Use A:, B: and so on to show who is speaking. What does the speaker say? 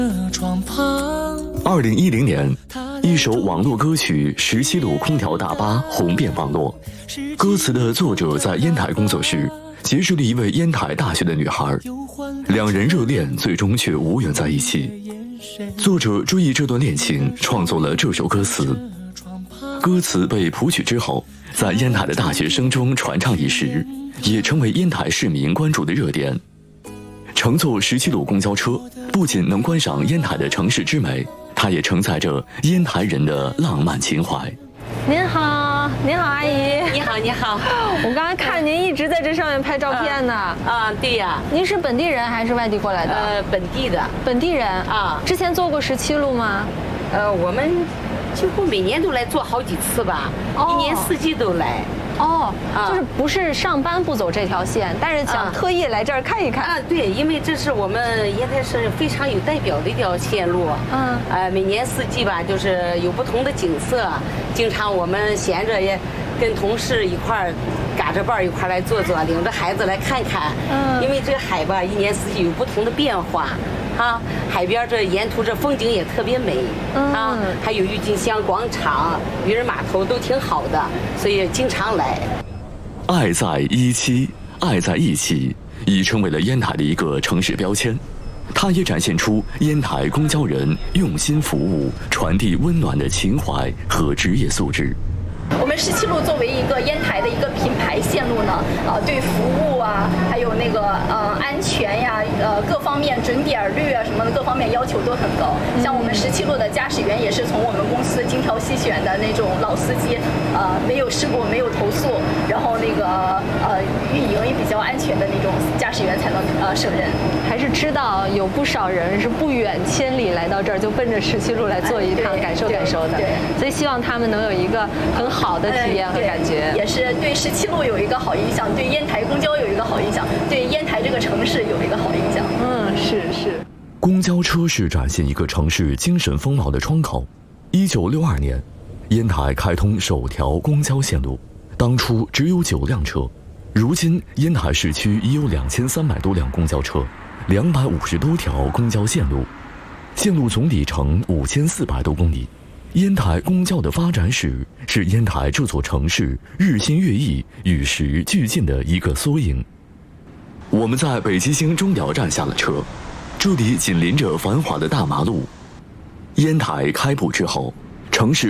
A: 2010年，一首网络歌曲《17路空调大巴》红遍网络。歌词的作者在烟台工作时，结识了一位烟台大学的女孩，两人热恋，最终却无缘在一起。作者追忆这段恋情，创作了这首歌词。歌词被谱曲之后，在烟台的大学生中传唱一时，也成为烟台市民关注的热点。乘坐17路公交车，不仅能观赏烟台的城市之美，它也承载着烟台人的浪漫情怀。
B: 您好，您好，阿姨。
C: 你好，你好。
B: 我刚才看您一直在这上面拍照片呢。
C: 对呀。
B: 您是本地人还是外地过来的？
C: 本地的。
B: 本地人
C: 啊。
B: 之前坐过17路吗？
C: 我们几乎每年都来坐好几次吧，一年四季都来。
B: 就是不是上班不走这条线，但是想特意来这儿看一看。
C: 对，因为这是我们烟台市非常有代表的一条线路。每年四季吧，就是有不同的景色。经常我们闲着也跟同事一块儿嘎着伴一块来坐坐，领着孩子来看看。因为这个海吧，一年四季有不同的变化。海边这沿途这风景也特别美。还有郁金香广场、渔人码头都挺好的，所以经常来。
A: 爱在17，爱在一起，已成为了烟台的一个城市标签。它也展现出烟台公交人用心服务、传递温暖的情怀和职业素质。
D: 我们17路作为一个烟台的一个品牌线路呢，对服务啊，还有那个安全呀，各方面准点率啊什么的各方面要求都很高。像我们17路的驾驶员也是从我们公司精挑细选的那种老司机，没有事故，没有投诉，然后那个运营也比较安全的那种驾驶员才能胜任。
B: 还是知道有不少人是不远千里来到这儿，就奔着17路来坐一趟，感受感受的。所以希望他们能有一个很好的体验和感觉，
D: 也是对17路有一个好影响，对烟台公交有一个好影响，对烟台这个城市有一个好影响。
B: 是。
A: 公交车是展现一个城市精神风貌的窗口。1962年，烟台开通首条公交线路，当初只有9辆车，如今烟台市区已有2300多辆公交车，250多条公交线路，线路总里程5400多公里。烟台公交的发展史是烟台这座城市日新月异、与时俱进的一个缩影。我们在北极星钟表站下了车，这里紧邻着繁华的大马路。烟台开埠之后，城市